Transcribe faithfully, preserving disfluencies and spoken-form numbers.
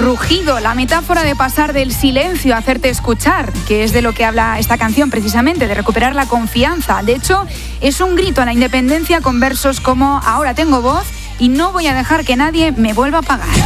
rugido, la metáfora de pasar del silencio a hacerte escuchar, que es de lo que habla esta canción precisamente, de recuperar la confianza. De hecho, es un grito a la independencia con versos como: ahora tengo voz y no voy a dejar que nadie me vuelva a apagar.